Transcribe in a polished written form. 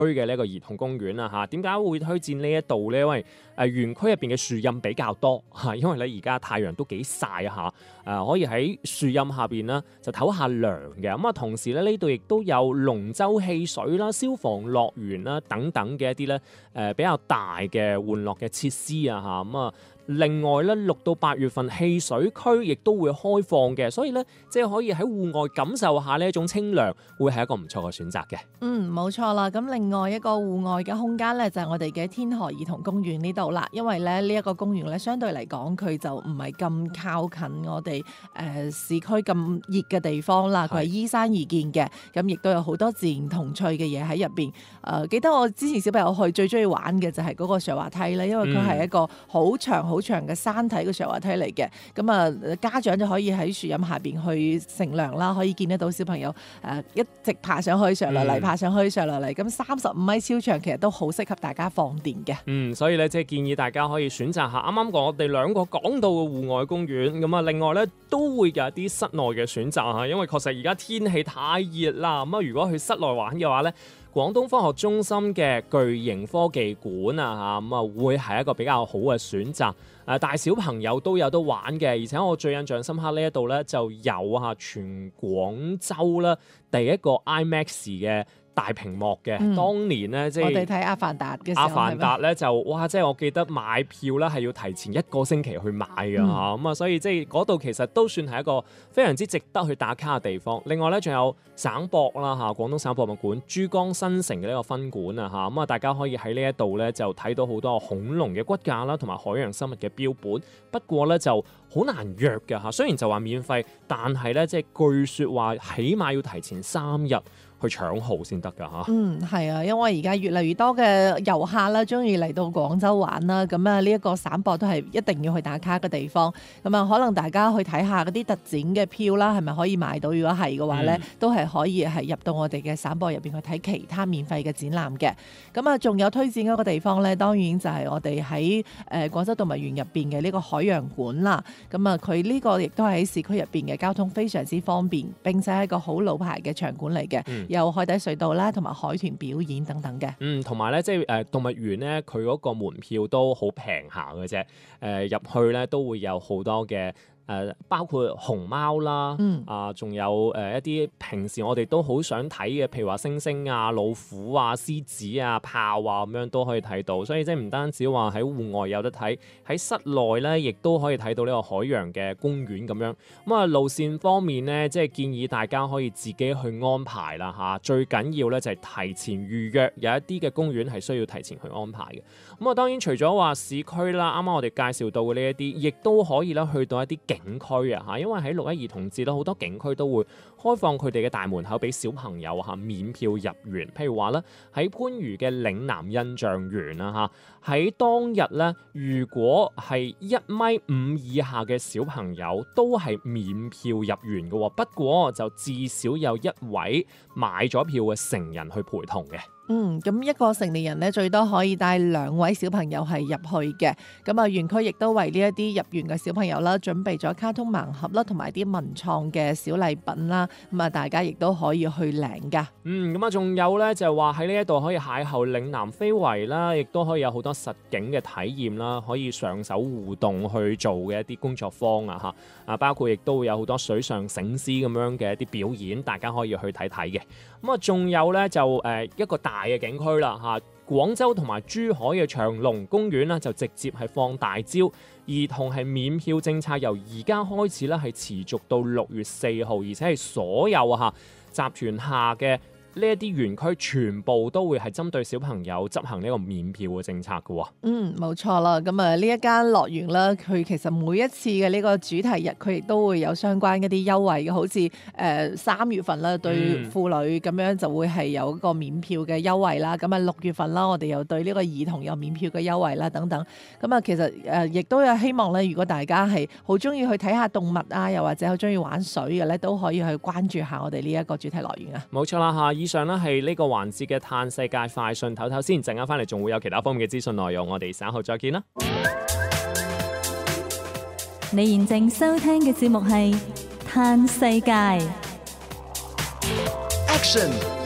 嘅呢一個兒童公園啊嚇。點解會推薦呢一度呢？因為園區入邊嘅樹蔭比較多嚇，因為咧而家太陽都幾曬嚇，可以喺樹蔭下邊啦就唞下涼嘅。咁啊，同時咧呢度亦都有龍舟戲水啦、消防樂園啦等等嘅一啲咧比較大嘅玩樂嘅設施啊嚇。咁啊，另外咧6到8月份戲水區亦都會開放嘅，所以咧即係可以喺戶外感受下呢一種清涼，會係一個唔錯嘅選擇嘅。 冇錯啦。咁另外一個戶外嘅空間咧，就係我哋嘅天河兒童公園呢度啦。因為咧呢一個公園咧，相對嚟講佢就唔係咁靠近我哋市區咁熱嘅地方啦。佢係依山而建嘅，咁亦都有好多自然童趣嘅嘢喺入邊。記得我之前小朋友去最中意玩嘅就係嗰個瀡滑梯咧，因為佢係一個好長好長嘅山體嘅瀡滑梯嚟嘅。咁啊，家長就可以喺樹蔭下邊去乘涼啦，可以見得到小朋友一直爬上去上落嚟，爬上去上落嚟。咁35米超長，其實都好適合大家放電嘅。 所以咧即係建議大家可以選擇下啱啱我哋兩個講到嘅戶外公園。咁啊，另外咧都會有一啲室內嘅選擇嚇，因為確實而家天氣太熱啦。咁啊，如果去室內玩嘅話咧，廣東科學中心嘅巨型科技館啊嚇，咁啊會係一個比較好嘅選擇。大小朋友都有得玩嘅，而且我最印象深刻呢一度咧就有全廣州啦第一個 IMAX 嘅大屏幕嘅。當年咧即係我哋睇《阿凡達》嘅時候， 阿凡達咧就哇，即係我記得買票咧係要提前1個星期去買㗎嚇，咁啊所以即係嗰度其實都算係一個非常之值得去打卡嘅地方。另外咧仲有省博啦嚇，廣東省博物館珠江新城嘅呢個分館啊嚇，咁啊大家可以喺呢一度咧就睇到好多恐龍嘅骨架啦，同埋海洋生物嘅標本。不過咧就好難約㗎嚇，雖然就話免費，但係咧即係據說話起碼要提前3日去搶號先得㗎嚇。 係啊，因為而家越嚟越多嘅遊客啦，中意嚟到廣州玩啦，咁啊呢一個省博都係一定要去打卡嘅地方。咁啊，可能大家去睇下嗰啲特展嘅票啦，係咪可以買到？如果係嘅話咧，都係可以係入到我哋嘅省博入邊去睇其他免費嘅展覽嘅。咁啊，仲有推薦嗰個地方咧，當然就係我哋喺廣州動物園入邊嘅呢個海洋館啦。咁啊，佢呢個亦都係喺市區入邊嘅交通非常之方便，並且係一個好老牌嘅場館嚟嘅。有海底隧道啦，同埋海豚表演等等嘅。 同埋咧，即係動物園咧，佢嗰個門票都好平下嘅啫。入去咧都會有好多嘅。包括熊貓啦，仲有一啲平時我哋都好想睇嘅，譬如話猩猩啊、老虎啊、獅子啊、豹啊咁樣都可以睇到，所以即係唔單止話喺戶外有得睇，喺室內咧亦都可以睇到呢個海洋嘅公園咁樣。咁啊路線方面咧，即係建議大家可以自己去安排啦嚇。最緊要咧就係提前預約，有一啲嘅公園係需要提前去安排嘅。咁啊當然除咗話市區啦，啱啱我哋介紹到嘅呢一啲，亦都可以啦去到一啲景區啊嚇，因為喺6·1兒童節啦，好多景區都會開放佢哋嘅大門口俾小朋友嚇免票入園。譬如話咧，喺番禺嘅嶺南印象園啦嚇，喺當日咧，如果係1.5米以下嘅小朋友都係免票入園嘅喎，不過就至少有1位買咗票嘅成人去陪同嘅。 咁一個成年人咧最多可以帶2位小朋友係入去嘅。咁啊，園區亦都為呢一啲入園嘅小朋友啦，準備咗卡通盲盒啦，同埋啲文創嘅小禮品啦。咁啊，大家亦都可以去領噶。 咁啊，仲有咧就係話喺呢一度可以邂逅嶺南非遺啦，亦都可以有好多實景嘅體驗啦，可以上手互動去做嘅一啲工作坊啊嚇。包括亦都會有好多水上醒獅咁樣嘅一啲表演，大家可以去睇睇嘅。咁啊，仲有咧就一個大嘅景區啦嚇，廣州同埋珠海嘅長隆公園啦，就直接係放大招，兒童係免票政策由而家開始咧係持續到6月4號，而且係所有集團下嘅呢一啲園區全部都會係針對小朋友執行呢個免票嘅政策嘅喎。 冇錯啦。咁啊呢一間樂園啦，佢其實每一次嘅呢個主題日，佢亦都會有相關一啲優惠嘅，好似3月份啦，對婦女咁樣就會係有一個免票嘅優惠啦。咁啊6月份啦，我哋又對呢個兒童有免票嘅優惠啦，等等。咁啊其實亦都有希望咧，如果大家係好中意去睇下動物啊，又或者好中意玩水嘅咧，都可以去關注下我哋呢一個主題樂園啊。 冇錯啦嚇。以上咧係呢個環節嘅嘆世界快訊，唞唞先，陣間翻嚟仲會有其他方面嘅資訊內容，我哋稍後再見啦。 你現正收聽嘅節目係嘆世界。 Action